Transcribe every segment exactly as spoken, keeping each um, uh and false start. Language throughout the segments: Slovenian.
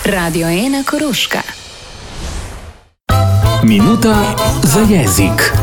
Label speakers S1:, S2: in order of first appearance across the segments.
S1: Radio ena Koroška.
S2: Minuta za jezik.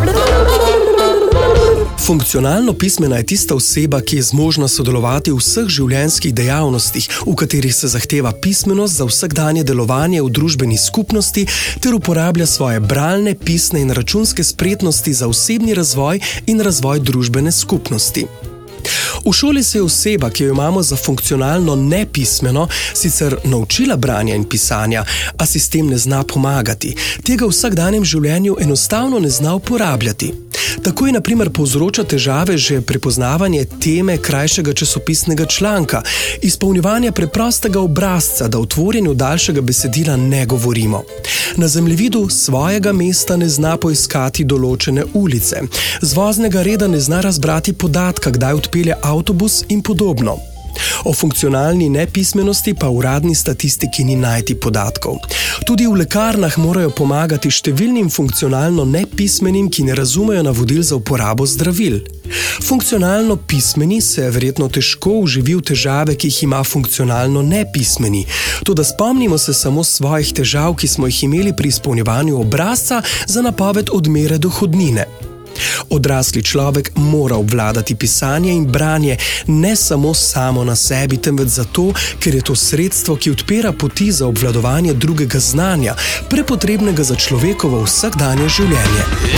S3: Funkcionalno pismena je tista oseba, ki je zmožna sodelovati v vseh življenjskih dejavnostih, v katerih se zahteva pismenost za vsakdanje delovanje v družbeni skupnosti ter uporablja svoje bralne, pisne in računske spretnosti za osebni razvoj in razvoj družbene skupnosti. V šoli se je oseba, ki jo imamo za funkcionalno nepismeno, sicer naučila branja in pisanja, a sistem ne zna pomagati. Tega v vsakdanjem življenju enostavno ne zna uporabljati. Tako je na primer povzroča težave že prepoznavanje teme krajšega časopisnega članka, izpolnjevanje preprostega obrazca, da v tvorjenju daljšega besedila ne govorimo. Na zemljevidu svojega mesta ne zna poiskati določene ulice, z voznega reda ne zna razbrati podatka, kdaj odpelje avtobus in podobno. O funkcionalni nepismenosti pa v uradni statistiki ni najti podatkov. Tudi v lekarnah morajo pomagati številnim funkcionalno nepismenim, ki ne razumejo navodil za uporabo zdravil. Funkcionalno pismeni se verjetno težko vživi v težave, ki jih ima funkcionalno nepismeni. Toda spomnimo se samo svojih težav, ki smo jih imeli pri izpolnjevanju obrazca za napoved odmere dohodnine. Odrasli človek mora obvladati pisanje in branje ne samo samo na sebi, temveč zato, ker je to sredstvo, ki odpira poti za obvladovanje drugega znanja, prepotrebnega za človekovo vsakdanje življenje.